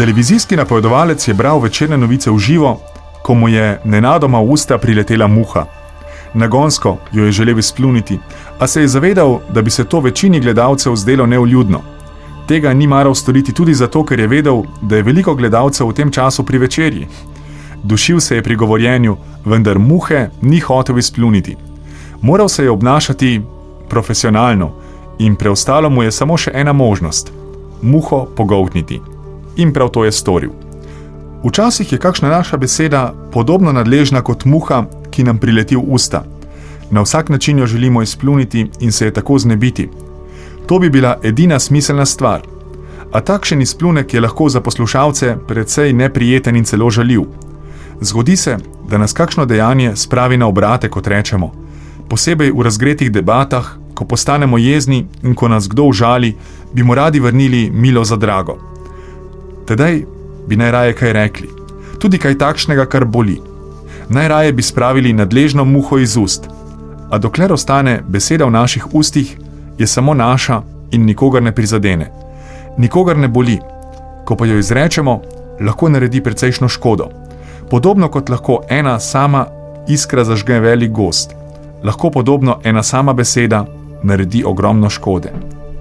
Televizijski napovedovalec je bral večerne novice v živo, ko mu je nenadoma v usta priletela muha. Nagonsko jo je želel izpljuniti, a se je zavedal, da bi se to večini gledalcev zdelo neuljudno. Tega ni maral storiti tudi zato, ker je vedel, da je veliko gledalcev v tem času pri večerji. Dušil se je pri govorjenju, vendar muhe ni hotel izpljuniti. Moral se je obnašati profesionalno in preostalo mu je samo še ena možnost – muho pogoltniti. In prav to je storil. Včasih je kakšna naša beseda podobno nadležna kot muha, ki nam prileti v usta. Na vsak način jo želimo izpljuniti in se je tako znebiti. To bi bila edina smiselna stvar. A takšen izpljunek je lahko za poslušalce precej neprijeten in celo žaljiv. Zgodi se, da nas kakšno dejanje spravi na obrate, kot rečemo. Posebej v razgretih debatah, ko postanemo jezni in ko nas kdo užali, bi mu radi vrnili milo za drago. Tedaj bi najraje kaj rekli. Tudi kaj takšnega, kar boli. Najraje bi spravili nadležno muho iz ust. A dokler ostane beseda v naših ustih, je samo naša in nikogar ne prizadene. Nikogar ne boli. Ko pa jo izrečemo, lahko naredi precejšno škodo. Podobno kot lahko ena sama iskra zažge velik gozd. Lahko podobno ena sama beseda naredi ogromno škode.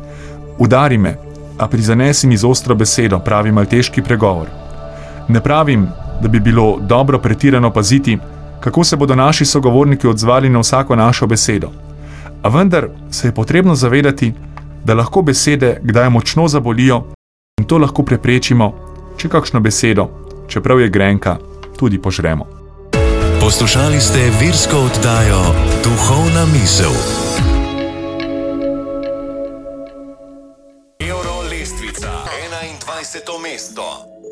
Udari me, a prizanesi mi z ostro besedo, pravi malteški pregovor. Ne pravim, da bi bilo dobro pretirano paziti, kako se bodo naši sogovorniki odzvali na vsako našo besedo. A vendar se je potrebno zavedati, da lahko besede kdaj močno zabolijo in to lahko preprečimo, če kakšno besedo, čeprav je grenka, tudi požremo. Poslušali ste virsko oddajo Duhovna misel. Euro lestvica 21. mesto.